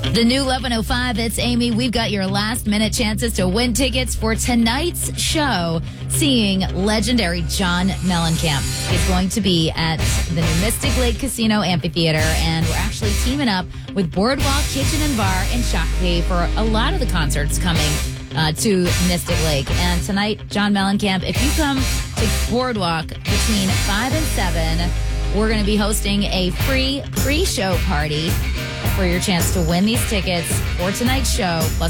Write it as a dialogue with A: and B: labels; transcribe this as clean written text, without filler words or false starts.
A: The new 11:05, it's Amy. We've got your last-minute chances to win tickets for tonight's show, seeing legendary John Mellencamp. He's going to be at the new Mystic Lake Casino Amphitheater, and we're actually teaming up with Boardwalk Kitchen and Bar in Shakopee for a lot of the concerts coming to Mystic Lake. And tonight, John Mellencamp, if you come to Boardwalk between 5 and 7, we're going to be hosting a free pre-show party for your chance to win these tickets for tonight's show, plus